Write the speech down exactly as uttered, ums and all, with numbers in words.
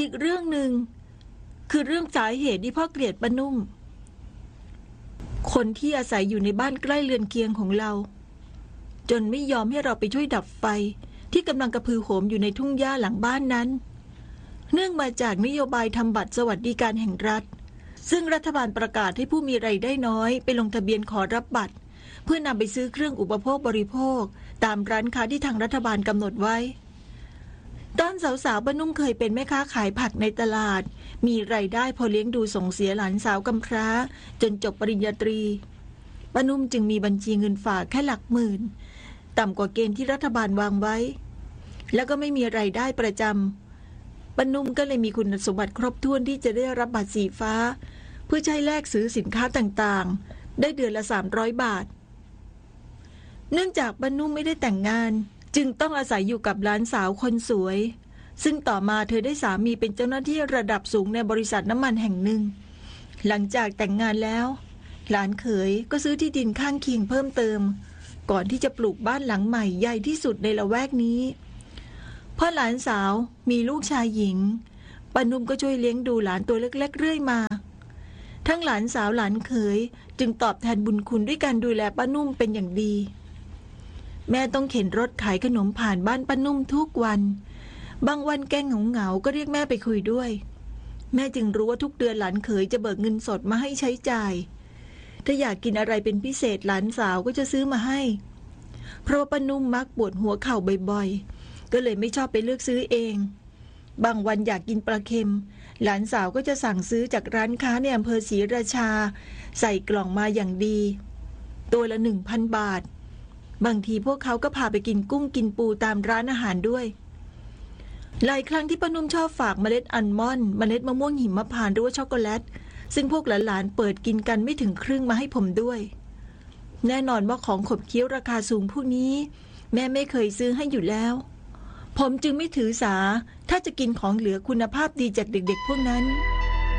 อีกเรื่องหนึ่งคือเรื่องสาเหตุที่พ่อเกลียดป้านุ่มคนที่อาศัยอยู่ในบ้านใกล้เรือนเคียงของเราจนไม่ยอมให้เราไปช่วยดับไฟที่กำลังกระพือโหมอยู่ในทุ่งหญ้าหลังบ้านนั้นเนื่องมาจากนโยบายทำบัตรสวัสดิการแห่งรัฐซึ่งรัฐบาลประกาศให้ผู้มีรายได้น้อยไปลงทะเบียนขอรับบัตรเพื่อนำไปซื้อเครื่องอุปโภคบริโภคตามร้านค้าที่ทางรัฐบาลกำหนดไว้ตอนสาวๆป้านุ่มเคยเป็นแม่ค้าขายผักในตลาดมีรายได้พอเลี้ยงดูส่งเสียหลานสาวกำพร้าจนจบปริญญาตรีป้านุ่มจึงมีบัญชีเงินฝากแค่หลักหมื่นต่ำกว่าเกณฑ์ที่รัฐบาลวางไว้แล้วก็ไม่มีรายได้ประจำป้านุ่มก็เลยมีคุณสมบัติครบถ้วนที่จะได้รับบัตรสีฟ้าเพื่อใช้แลกซื้อสินค้าต่างๆได้เดือนละสามร้อยบาทเนื่องจากป้านุ่มไม่ได้แต่งงานจึงต้องอาศัยอยู่กับหลานสาวคนสวยซึ่งต่อมาเธอได้สามีเป็นเจ้าหน้าที่ระดับสูงในบริษัทน้ำมันแห่งหนึ่งหลังจากแต่งงานแล้วหลานเขยก็ซื้อที่ดินข้างเคียงเพิ่มเติมก่อนที่จะปลูกบ้านหลังใหม่ใหญ่ที่สุดในละแวกนี้พอหลานสาวมีลูกชายหญิงป้านุ่มก็ช่วยเลี้ยงดูหลานตัวเล็กๆเรื่อยมาทั้งหลานสาวหลานเขยจึงตอบแทนบุญคุณด้วยการดูแลป้านุ่มเป็นอย่างดีแม่ต้องเข็นรถขายขนมผ่านบ้านป้านุ่มทุกวันบางวันแกเหงาๆก็เรียกแม่ไปคุยด้วยแม่จึงรู้ว่าทุกเดือนหลานเขยจะเบิกเงินสดมาให้ใช้จ่ายถ้าอยากกินอะไรเป็นพิเศษหลานสาวก็จะซื้อมาให้เพราะว่าป้านุ่มมักปวดหัวเข่าบ่อยๆก็เลยไม่ชอบไปเลือกซื้อเองบางวันอยากกินปลาเค็มหลานสาวก็จะสั่งซื้อจากร้านค้าในอำเภอศรีราชาใส่กล่องมาอย่างดีตัวละหนึ่งพันบาทบางทีพวกเขาก็พาไปกินกุ้งกินปูตามร้านอาหารด้วยหลายครั้งที่ป้านุ่มชอบฝากเมล็ดอัลมอนด์เมล็ดมะม่วงหิมพานต์หรือว่าช็อกโกแลตซึ่งพวกหลานๆเปิดกินกันไม่ถึงครึ่งมาให้ผมด้วยแน่นอนว่าของขบเคี้ยวราคาสูงพวกนี้แม่ไม่เคยซื้อให้อยู่แล้วผมจึงไม่ถือสาถ้าจะกินของเหลือคุณภาพดีจากเด็กๆพวกนั้น